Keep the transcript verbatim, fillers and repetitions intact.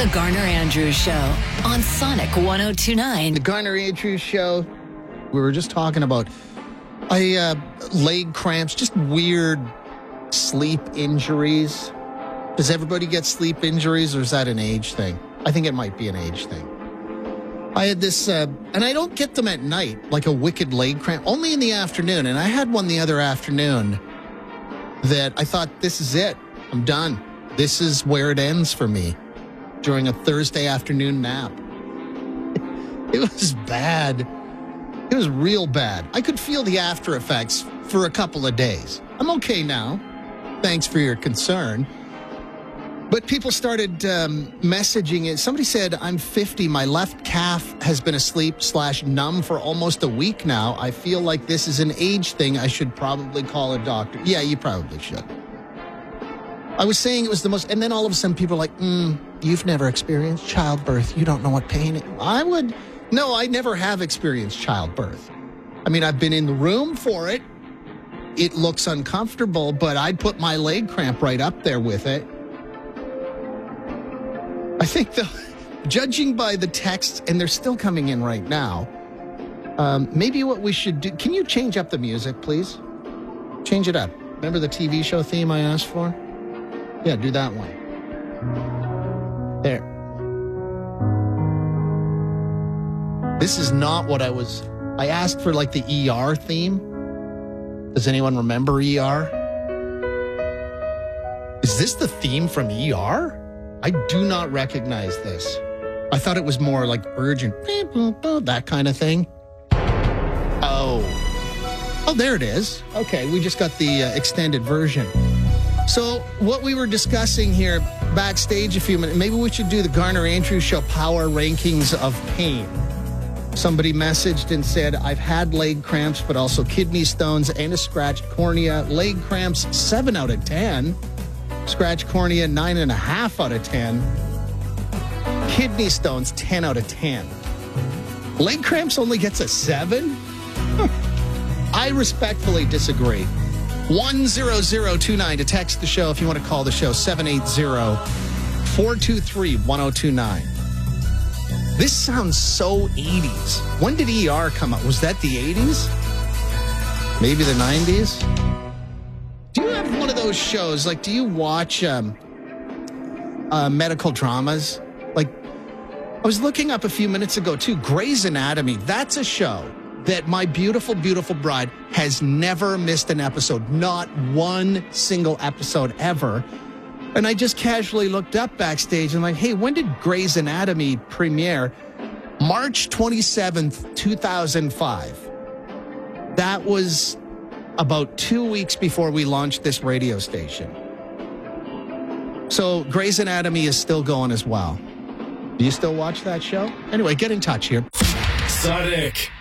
The Garner Andrews Show on Sonic one oh two point nine. The Garner Andrews Show. We were just talking about I, uh, leg cramps, just weird sleep injuries. Does everybody get sleep injuries, or is that an age thing? I think it might be an age thing. I had this, uh, and I don't get them at night, like a wicked leg cramp, only in the afternoon. And I had one the other afternoon that I thought, this is it. I'm done. This is where it ends for me during a Thursday afternoon nap. It was bad. It was real bad. I could feel the after effects for a couple of days. I'm okay now. Thanks for your concern. But people started um, messaging it. Somebody said, I'm fifty. My left calf has been asleep slash numb for almost a week now. I feel like this is an age thing. I should probably call a doctor. Yeah, you probably should. I was saying it was the most, and then all of a sudden people are like, mm, you've never experienced childbirth. You don't know what pain it, I would, no, I never have experienced childbirth. I mean, I've been in the room for it. It looks uncomfortable, but I'd put my leg cramp right up there with it. I think, the, judging by the texts, and they're still coming in right now, um, maybe what we should do, can you change up the music, please? Change it up. Remember the T V show theme I asked for? Yeah, do that one. There. This is not what I was... I asked for, like, the E R theme. Does anyone remember E R? Is this the theme from E R? I do not recognize this. I thought it was more like urgent, that kind of thing. Oh. Oh, there it is. Okay, we just got the uh, extended version. So what we were discussing here backstage a few minutes, maybe we should do the Garner Andrews Show Power Rankings of Pain. Somebody messaged and said, I've had leg cramps, but also kidney stones and a scratched cornea. Leg cramps, seven out of ten. Scratched cornea, nine and a half out of ten. Kidney stones, ten out of ten. Leg cramps only gets a seven? I respectfully disagree. one zero zero two nine to text the show if you want to call the show. seven eight zero, four two three, one oh two nine. This sounds so eighties. When did E R come out? Was that the eighties? Maybe the nineties? Do you have one of those shows, like, do you watch um, uh, medical dramas? Like, I was looking up a few minutes ago, too, Grey's Anatomy. That's a show that my beautiful, beautiful bride has never missed an episode. Not one single episode ever. And I just casually looked up backstage and like, hey, when did Grey's Anatomy premiere? March twenty-seventh, two thousand five. That was about two weeks before we launched this radio station. So Grey's Anatomy is still going as well. Do you still watch that show? Anyway, get in touch here. Sonic